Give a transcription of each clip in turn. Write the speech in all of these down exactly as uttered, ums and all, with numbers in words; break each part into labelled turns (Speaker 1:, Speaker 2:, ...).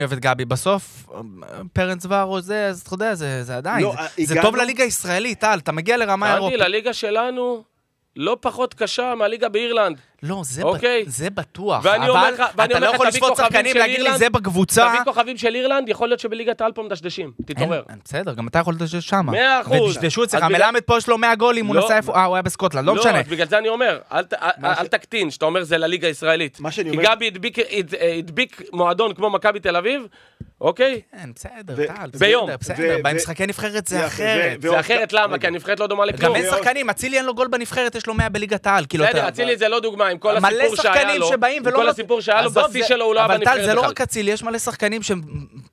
Speaker 1: אוהב את גבי, בסוף, פרנס וארו זה, אז אתה יודע, זה עדיין, זה טוב לליגה הישראלית, טל, אתה מגיע לרמה אירופית.
Speaker 2: לליגה שלנו, לא פחות קשה מהליגה באירלנד.
Speaker 1: לא, זה בטוח.
Speaker 2: ואני אומר לך,
Speaker 1: אתה לא יכול לשפוט שחקנים להגיד לי זה בקבוצה.
Speaker 2: תביא כוכבים של אירלנד, יכול להיות שבליגת האל פה מדשדשים. תתעורר.
Speaker 1: בסדר, גם אתה יכול לדשדש שם.
Speaker 2: מאה אחוז.
Speaker 1: ודשדשו אצלך, מלמד פה יש לו מאה גולים, הוא נסע איפה, אה, הוא היה בסקוטלנד, לא משנה.
Speaker 2: לא, בגלל זה אני אומר, אל תקטין, שאתה אומר זה לליגה הישראלית. כי גבי הדביק מועדון כמו מכבי תל אביב, אוקיי?
Speaker 1: כן, בסדר, טל.
Speaker 2: ביום.
Speaker 1: בסדר, במשחקי נבחרת זה אחרת.
Speaker 2: זה אחרת, למה? כי הנבחרת לא דומה לכלום.
Speaker 1: גם אין שחקנים, אצילי אין לו גול בנבחרת, יש לו מאה בליגת העל.
Speaker 2: בסדר, אצילי זה לא דוגמה, עם כל הסיפור שהיה לו, עם כל הסיפור שהיה לו, בשיא שלו הוא לא היה בנבחרת בכלל.
Speaker 1: אבל טל, זה לא רק אצילי, יש מלא שחקנים שהם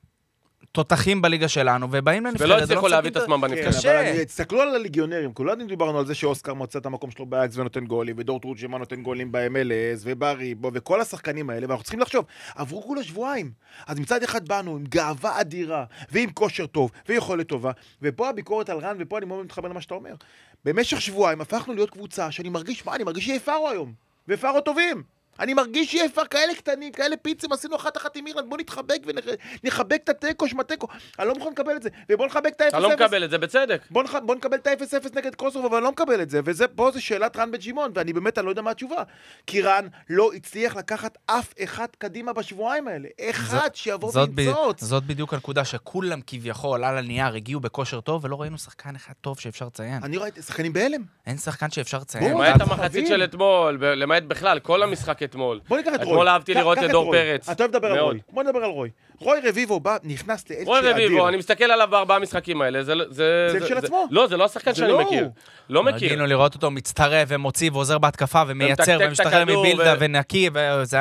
Speaker 1: תותחים בליגה שלנו, ובאים לנבחרת.
Speaker 2: ולא הצליחו להביא את עצמם בנבחרת.
Speaker 3: אבל תסתכלו על הליגיונרים, כולנו דיברנו על זה שאוסקר מוצא את המקום שלו באקס ונותן גולים, ודור תורג'מן נותן גולים ב-אם אל אס, ובריבו, וכל השחקנים האלה, ואנחנו צריכים לחשוב, עברו כולה שבועיים. אז מצד אחד באנו עם גאווה אדירה, ועם כושר טוב, ויכולת טובה, ופה הביקורת על רן, ופה אני מאוד מתחבר למה שאתה אומר. במשך שבועיים הפכנו להיות קבוצה שאני מרגיש, מה, אני מרגיש שיהיה פארו היום, ופארו טובים. אני מרגיש שיהיה פאר כאלה קטנים, כאלה פיצים, עשינו אחת אחת עם אירלנד, בוא נתחבק ונחבק את הטקו, שמטקו. אני לא מוכן לקבל את זה, ובוא נחבק את ה-אפס אפס.
Speaker 2: אני לא מקבל את זה, בצדק.
Speaker 3: בוא נקבל את ה-אפס אפס נגד קוסוב, אבל אני לא מקבל את זה, ופה זה שאלת רן בן שמעון, ואני באמת, אני לא יודע מה התשובה. כי רן לא הצליח לקחת אף אחד קדימה בשבועיים האלה. אחד שיבוא וימצוץ.
Speaker 1: זאת בדיוק הנקודה שכולם כביכול על הנייר הגיעו בכושר טוב, ולא ראינו שחקן אחד טוב שאפשר לציין.
Speaker 3: אני ראיתי שחקנים בהלם.
Speaker 1: אין שחקן שאפשר לציין.
Speaker 2: למעט המחצית של אתמול, למעט בכלל, כל המשחק אתמול.
Speaker 3: בוא ניקח את רוי.
Speaker 2: אתמול אהבתי לראות את דור פרץ.
Speaker 3: אתה אוהב לדבר על רוי. בוא נדבר על רוי. רוי רביבו בא, נכנס לאיזושהי
Speaker 2: רוי
Speaker 3: אדיר.
Speaker 2: רביבו, אני מסתכל עליו בארבעה המשחקים האלה. זה
Speaker 3: זה של עצמו.
Speaker 2: לא, זה לא השחקן שאני מכיר. לא מכיר.
Speaker 1: רגינו לראות אותו מצטרף ומוציא ועוזר בהתקפה ומייצר ומשתחרר מבילדה ונקי,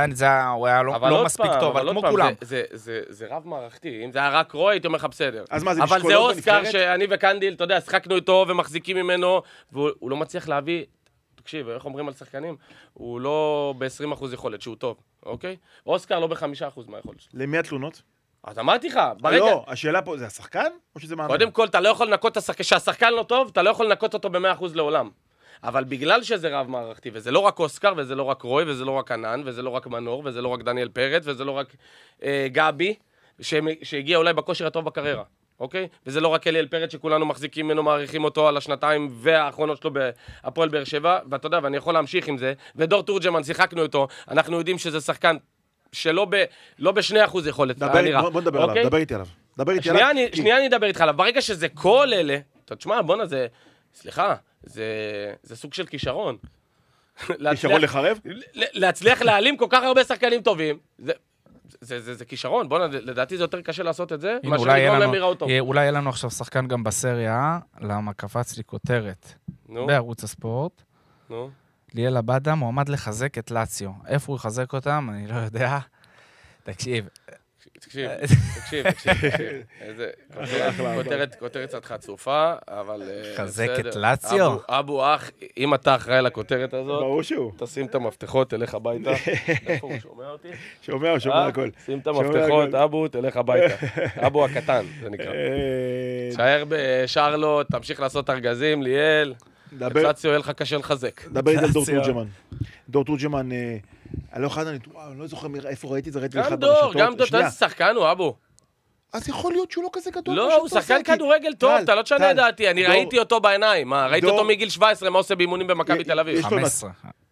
Speaker 1: הוא היה לא מספיק טוב, אבל כמו כולם.
Speaker 2: זה רב מערכתי. אם זה היה רק רוי, הייתי אומר לך בסדר.
Speaker 3: אז מה, זה
Speaker 2: אבל
Speaker 3: משקולות
Speaker 2: זה אוסקר
Speaker 3: בנבחרת?
Speaker 2: שאני וקנדיל, אתה יודע, שחקנו איתו ומחזיקים ממנו, והוא לא מצליח להביא. תקשיב, איך אומרים על שחקנים? הוא לא ב-עשרים אחוז יכולת, שהוא טוב, אוקיי? אוסקר לא ב-חמישה אחוז מהיכולת שלו.
Speaker 3: למי התלונות?
Speaker 2: אז אמרתי לך, ברגע...
Speaker 3: לא, השאלה פה, זה השחקן? או שזה מאמן?
Speaker 2: קודם כל, אתה לא יכול לנקות את השחקן, כשהשחקן לא טוב, אתה לא יכול לנקות אותו ב-מאה אחוז לעולם. אבל בגלל שזה רב מערכתי, וזה לא רק אוסקר, וזה לא רק רוי, וזה לא רק ענן, וזה לא רק מנור, וזה לא רק דניאל פרץ, וזה לא רק אה, גבי, שהגיע אולי בכושר הטוב בקריירה. אוקיי? וזה לא רק אליאל פרץ שכולנו מחזיקים ממנו, מעריכים אותו על השנתיים והאחרונות שלו בהפועל באר שבע, ואתה יודע, ואני יכול להמשיך עם זה, ודור תורג'מן, שיחקנו איתו, אנחנו יודעים שזה שחקן שלא ב, לא בשני אחוז יכולת,
Speaker 3: דבר, בוא נדבר
Speaker 2: אוקיי?
Speaker 3: עליו, דבר איתי עליו. דבר איתי
Speaker 2: שנייה,
Speaker 3: עליו.
Speaker 2: אני, כי... שנייה אני אדבר איתך עליו, ברגע שזה כל אלה, אתה תשמע, בונה, זה, סליחה, זה, זה סוג של כישרון.
Speaker 3: כישרון לחרב?
Speaker 2: להצליח להעלים כל כך הרבה שחקנים טובים, זה... זה, זה, זה כישרון, בוא, לדעתי זה יותר קשה לעשות את זה, מה שנגרום להם יראו טוב.
Speaker 1: אולי יהיה לנו עכשיו שחקן גם בסריה, למה קפץ לי כותרת בערוץ הספורט.
Speaker 2: נו.
Speaker 1: ליאל עבדה מועמד לחזק את לאציו. איפה הוא יחזק אותם? אני לא יודע. תקשיב.
Speaker 2: תקשיב, תקשיב, תקשיב. איזה כותרת, כותרת קצת חצופה, אבל...
Speaker 1: חזק את לאציו?
Speaker 2: אבו אח, אם אתה אחראי לכותרת הזאת,
Speaker 3: ברור שהוא.
Speaker 2: תשים את המפתחות, תלך הביתה. איפה הוא שומע אותי?
Speaker 3: שומע, הוא שומע הכל.
Speaker 2: שים את המפתחות, אבו, תלך הביתה. אבו הקטן, זה נקרא. תשאר בשרלוט, תמשיך לעשות ארגזים, ליאל. לאציו, יהיה לך קשה לחזק.
Speaker 3: דבר איתי על דור תורג'מן. דור תורג'מן... אני לא אחד, אני לא זוכר איפה ראיתי את זה, ראיתי
Speaker 2: גם דור, גם דור, אתה שחקן הוא, אבו.
Speaker 3: אז יכול להיות שהוא לא כזה גדול.
Speaker 2: לא, הוא שחקן כדורגל טוב, אתה לא תשנה דעתי, אני ראיתי אותו בעיניים, ראיתי אותו מגיל שבע עשרה, מה עושה באימונים במכבי תל אביב?
Speaker 1: חמש עשרה.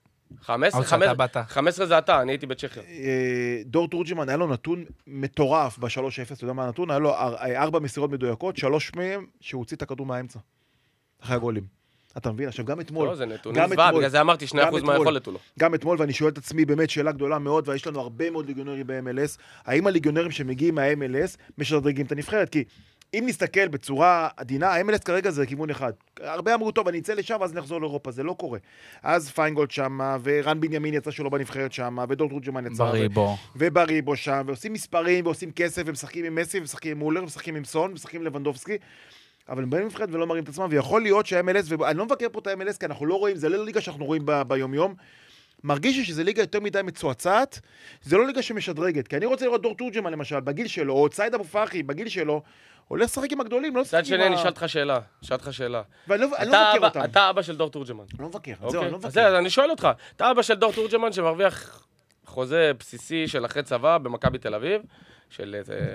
Speaker 2: חמש עשרה זה אתה, אני הייתי בצ'כיה.
Speaker 3: דור תורג'מן, היה לו נתון מטורף ב-שלוש אפס, אתה יודע מה הנתון? היה לו ארבע מסירות מדויקות, שלוש מהם שהוא הוציא את הכדור מהאמצע. אחרי הגולים. אתה מבין? עכשיו גם אתמול...
Speaker 2: לא, זה נתונים זוועה, בגלל זה אמרתי שני אחוז מהיכולת הוא לא.
Speaker 3: גם אתמול, ואני שואל את עצמי באמת שאלה גדולה מאוד, ויש לנו הרבה מאוד ליגיונרים ב-אם אל אס, האם הליגיונרים שמגיעים מה-אם אל אס משדרגים את הנבחרת? כי אם נסתכל בצורה עדינה, ה-אם אל אס כרגע זה כיוון אחד. הרבה אמרו, טוב, אני אצא לשם, ואז נחזור לאירופה, זה לא קורה. אז פיינגולד שמה, ורן בנימין יצא שלו בנבחרת שמה, ודור תורג'מן יצא.
Speaker 1: בריבו.
Speaker 3: ובריבו שם, ועושים מספרים, ועושים כסף, ומשחקים עם מסי, ומשחקים עם מולר, ומשחקים עם סון, ומשחקים עם לבנדובסקי. אבל הם באים לנבחרת ולא מראים את עצמם, ויכול להיות שה-אם אל אס, ואני לא מבקר פה את ה-אם אל אס, כי אנחנו לא רואים, זה לא ליגה שאנחנו רואים ב- ביום-יום, מרגיש לי שזה ליגה יותר מדי מצועצעת, זה לא ליגה שמשדרגת, כי אני רוצה לראות דור תורג'מן למשל, בגיל שלו, או סייד אבו פרחי, בגיל שלו, הולך לשחק עם הגדולים, לא לשחק עם ה...
Speaker 2: צד שני, אני אשאל אותך שאלה, אשאל אותך שאלה.
Speaker 3: ואני לא מבקר אותם.
Speaker 2: אתה אבא של דור תורג'מן.
Speaker 3: אני לא מבקר, זהו, אני לא מבקר.
Speaker 2: אז אני שואל אותך, אתה אבא של דור תורג'מן שמרוויח חוזה בסיסי של אחרי צבא במכבי תל אביב, של